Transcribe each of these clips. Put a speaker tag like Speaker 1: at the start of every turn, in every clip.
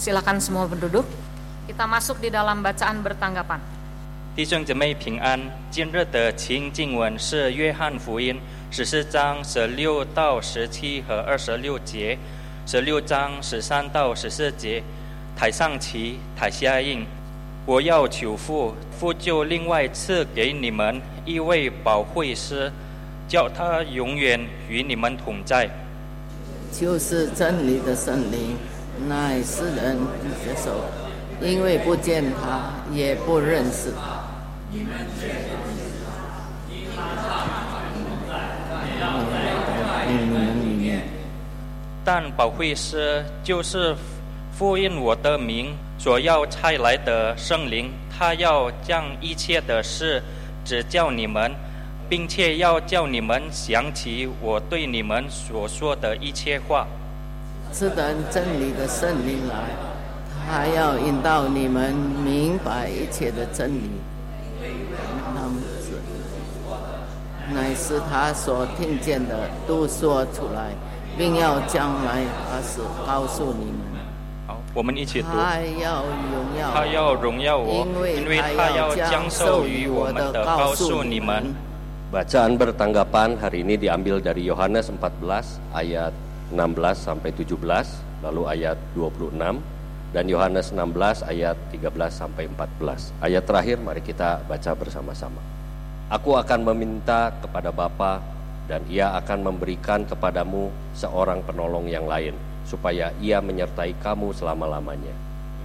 Speaker 1: Silakan semua berduduk. Kita masuk di dalam bacaan bertanggapan.
Speaker 2: 弟兄姐妹平安，今日的情经文是约翰福音14章16到17和26节，16章13到14节，台上齐，台下应。我要求父，父就另外赐给你们一位保惠师，叫他永远与你们同在。
Speaker 3: 就是真理的圣灵，乃世人不接受，因为不见他，也不认识他。
Speaker 2: 但保惠师就是复印我的名所要差来的圣灵，他要将一切的事指教你们，并且要叫你们想起我对你们所说的一切话。
Speaker 3: 是等真理的圣灵来，他要引导你们明白一切的真理，乃是他所听见的都说出来，并要将来把事告诉你们。
Speaker 2: 好，我们一起读。
Speaker 3: 他要荣耀我，
Speaker 2: 因为他要将授予我们的告诉你们。
Speaker 4: Bacaan bertanggapan hari ini diambil dari Yohanes 14 ayat 16 sampai 17, lalu ayat 26, dan Yohanes 16 ayat 13 sampai 14. Ayat terakhir mari kita baca bersama-sama. Aku akan meminta kepada Bapa, dan Ia akan memberikan kepadamu seorang penolong yang lain, supaya Ia menyertai kamu selama-lamanya.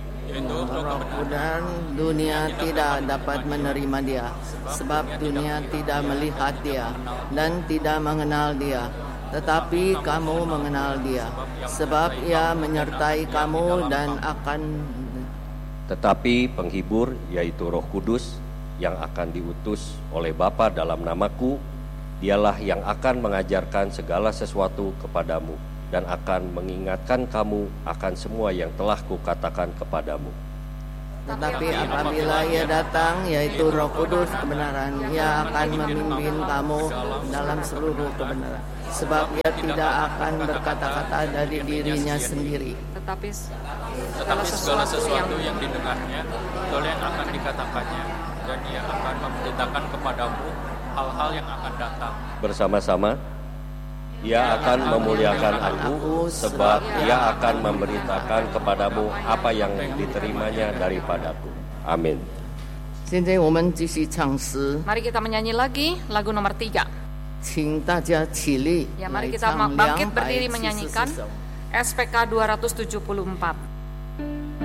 Speaker 3: Dan dunia tidak dapat menerima dia, sebab dunia tidak melihat dia dan tidak mengenal dia. Tetapi kamu mengenal dia, sebab ia menyertai kamu dan akan.
Speaker 4: Tetapi penghibur, yaitu Roh Kudus, yang akan diutus oleh Bapa dalam namaku, dialah yang akan mengajarkan segala sesuatu kepadamu dan akan mengingatkan kamu akan semua yang telah kukatakan kepadamu.
Speaker 3: Tetapi apabila ia datang, yaitu Roh Kudus kebenaran, ia akan memimpin kamu dalam seluruh kebenaran. Sebab ia tidak akan berkata-kata dari dirinya sendiri.
Speaker 2: Tetapi segala sesuatu yang didengarnya, itulah yang akan dikatakannya, dan ia akan memberitakan kepadamu hal-hal yang akan datang.
Speaker 4: Bersama-sama, Ia akan memuliakan aku, sebab Ia akan memberitakan kepadamu apa yang diterimanya daripadaku. Amin.
Speaker 1: Mari kita menyanyi lagi lagu nomor 3.
Speaker 3: 请大家起立，
Speaker 1: Ya, mari kita bangkit berdiri menyanyikan SPK 274.